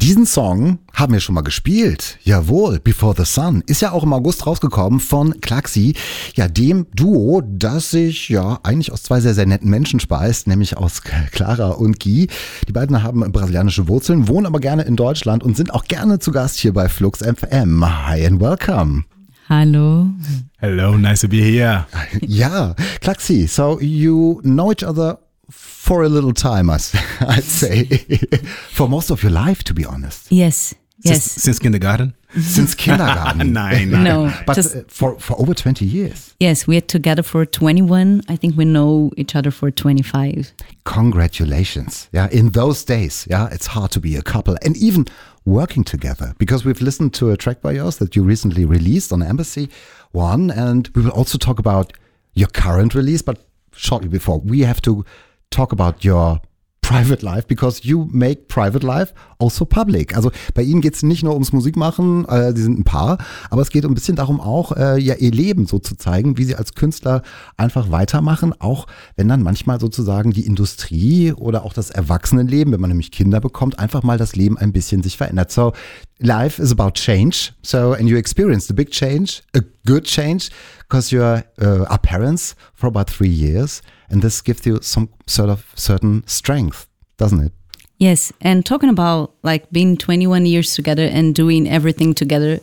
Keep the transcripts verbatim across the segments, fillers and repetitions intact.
Diesen Song haben wir schon mal gespielt. Jawohl, Before the Sun ist ja auch im August rausgekommen von Klaxi, ja dem Duo, das sich ja eigentlich aus zwei sehr, sehr netten Menschen speist, nämlich aus Clara und Guy. Die beiden haben brasilianische Wurzeln, wohnen aber gerne in Deutschland und sind auch gerne zu Gast hier bei Flux F M. Hi and welcome. Hello. Hello, nice to be here. Ja, Klaxi, so you know each other for a little time, I'd say. For most of your life, to be honest. Yes, yes. Since, since kindergarten? Since kindergarten? Nein, nein. No, But just, uh, for, for over twenty years. yes, we are together for twenty-one. I think we know each other for twenty-five. Congratulations. Yeah, in those days, yeah, it's hard to be a couple and even working together, because we've listened to a track by yours that you recently released on Embassy One, and we will also talk about your current release, but shortly before, we have to talk about your private life, because you make private life also public. Also bei Ihnen geht es nicht nur ums Musikmachen, äh, Sie sind ein Paar, aber es geht ein bisschen darum auch, äh, ja, Ihr Leben so zu zeigen, wie Sie als Künstler einfach weitermachen, auch wenn dann manchmal sozusagen die Industrie oder auch das Erwachsenenleben, wenn man nämlich Kinder bekommt, einfach mal das Leben ein bisschen sich verändert. So, life is about change. So, and you experienced a big change, a good change, because you are, uh, are parents for about three years. And this gives you some sort of certain strength, doesn't it? Yes, and talking about like being twenty-one years together and doing everything together,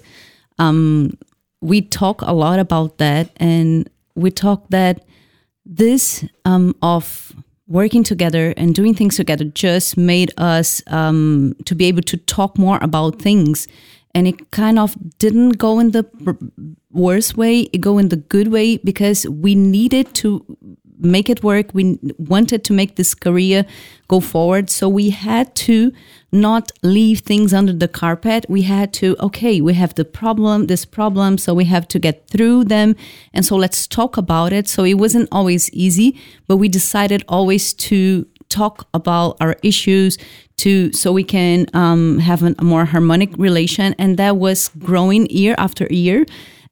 um, we talk a lot about that, and we talk that this um, of working together and doing things together just made us um, to be able to talk more about things. And it kind of didn't go in the worst way, it go in the good way, because we needed to make it work. We wanted to make this career go forward. So we had to not leave things under the carpet. We had to, okay, we have the problem, this problem, so we have to get through them. And so let's talk about it. So it wasn't always easy, but we decided always to talk about our issues to so we can um, have an, a more harmonic relation. And that was growing year after year.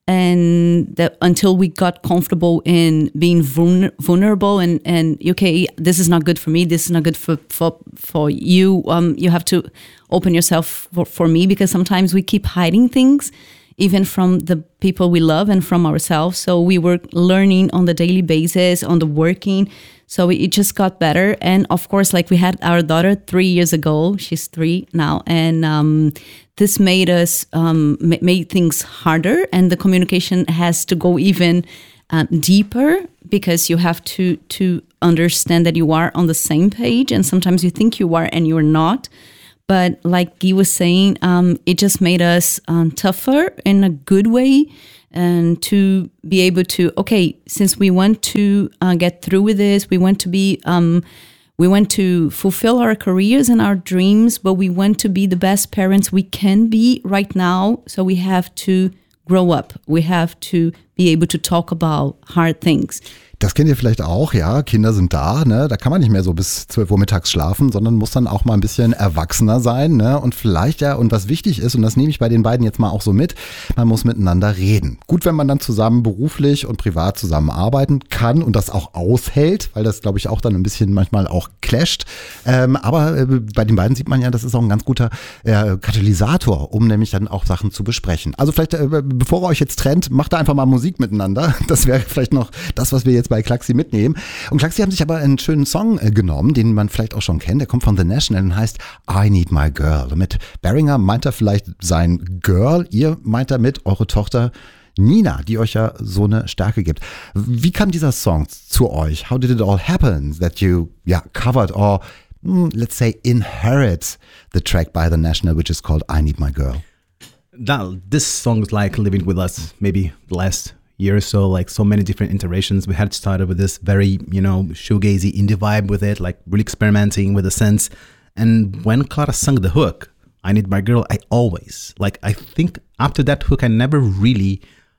And that until we got comfortable in being vulner- vulnerable and, and okay, this is not good for me, this is not good for for, for you. Um, you have to open yourself for, for me, because sometimes we keep hiding things, even from the people we love and from ourselves. So we were learning on the daily basis, on the working. So it just got better. And of course, like we had our daughter three years ago, she's three now. And um, this made us, um, made things harder. And the communication has to go even um, deeper, because you have to, to understand that you are on the same page. And sometimes you think you are and you're not. But like Guy was saying, um, it just made us um, tougher in a good way, and to be able to, okay, since we want to uh, get through with this, we want to be, um, we want to fulfill our careers and our dreams, but we want to be the best parents we can be right now. So we have to grow up. We have to be able to talk about hard things. Das kennt ihr vielleicht auch, ja, Kinder sind da, ne? Da kann man nicht mehr so bis zwölf Uhr mittags schlafen, sondern muss dann auch mal ein bisschen erwachsener sein, ne? Und vielleicht ja, und was wichtig ist, und das nehme ich bei den beiden jetzt mal auch so mit, man muss miteinander reden. Gut, wenn man dann zusammen beruflich und privat zusammenarbeiten kann und das auch aushält, weil das, glaube ich, auch dann ein bisschen manchmal auch clasht. Ähm, aber äh, bei den beiden sieht man ja, das ist auch ein ganz guter äh, Katalysator, um nämlich dann auch Sachen zu besprechen. Also vielleicht, äh, bevor ihr euch jetzt trennt, macht da einfach mal Musik miteinander. Das wäre vielleicht noch das, was wir jetzt bei Klaxi mitnehmen. Und Klaxi haben sich aber einen schönen Song äh, genommen, den man vielleicht auch schon kennt. Der kommt von The National und heißt I Need My Girl. Und mit Beringer meint er vielleicht sein Girl. Ihr meint damit eure Tochter Nina, die euch ja so eine Stärke gibt. Wie kam dieser Song zu euch? How did it all happen that you yeah, covered or mm, let's say inherit the track by The National, which is called I Need My Girl? That, this song is like living with us maybe the last year or so, like so many different iterations. We had started with this very, you know, shoegazy indie vibe with it, like really experimenting with the sense. And when Clara sung the hook, I Need My Girl, I always, like, I think after that hook, I never really,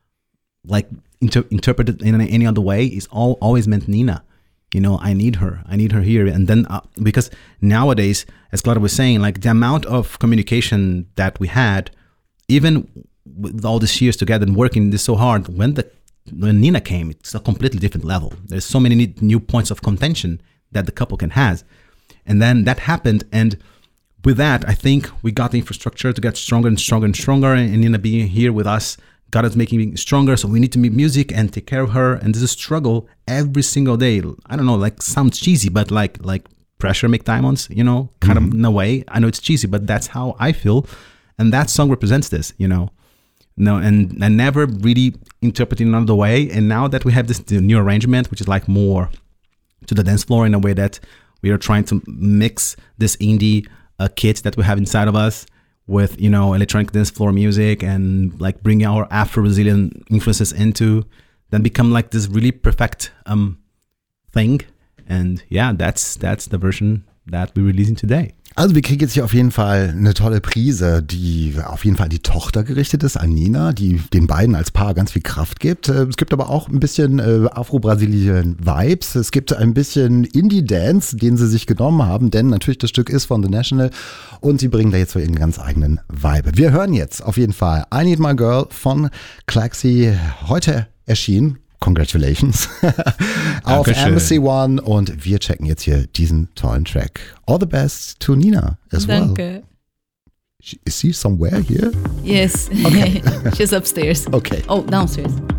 like, inter- interpreted in any other way. It's all always meant Nina. You know, I need her. I need her here. And then, uh, because nowadays, as Clara was saying, like, the amount of communication that we had, even with all these years together and working this so hard, when the when Nina came, it's a completely different level. There's so many new points of contention that the couple can have. And then that happened, and with that, I think we got the infrastructure to get stronger and stronger and stronger. And Nina being here with us got us making me stronger. So we need to make music and take care of her. And this is a struggle every single day. I don't know, like sounds cheesy, but like like pressure make diamonds, you know, kind mm-hmm. of in a way. I know it's cheesy, but that's how I feel. And that song represents this, you know. No, and I never really interpreted it another way. And now that we have this new arrangement, which is like more to the dance floor in a way that we are trying to mix this indie uh, kit that we have inside of us with, you know, electronic dance floor music and like bringing our Afro-Brazilian influences into, then become like this really perfect um thing. And yeah, that's that's the version that we're releasing today. Also wir kriegen jetzt hier auf jeden Fall eine tolle Prise, die auf jeden Fall an die Tochter gerichtet ist, an Nina, die den beiden als Paar ganz viel Kraft gibt. Es gibt aber auch ein bisschen äh, afro-brasilischen Vibes. Es gibt ein bisschen Indie-Dance, den sie sich genommen haben, denn natürlich das Stück ist von The National und sie bringen da jetzt so ihren ganz eigenen Vibe. Wir hören jetzt auf jeden Fall I Need My Girl von Klaxi, heute erschienen. Congratulations. auf Dankeschön. Embassy One und wir checken jetzt hier diesen tollen Track. All the best to Nina as Danke. well. Is she somewhere here? Yes. Okay. She's upstairs. Okay. Oh, downstairs.